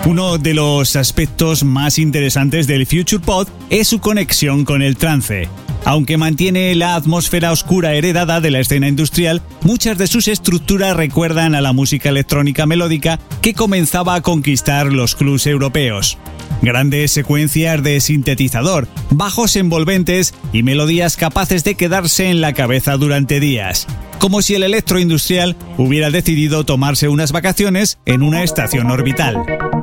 Uno de los aspectos más interesantes del Future Pod es su conexión con el trance. Aunque mantiene la atmósfera oscura heredada de la escena industrial, muchas de sus estructuras recuerdan a la música electrónica melódica que comenzaba a conquistar los clubs europeos. Grandes secuencias de sintetizador, bajos envolventes y melodías capaces de quedarse en la cabeza durante días. Como si el electroindustrial hubiera decidido tomarse unas vacaciones en una estación orbital.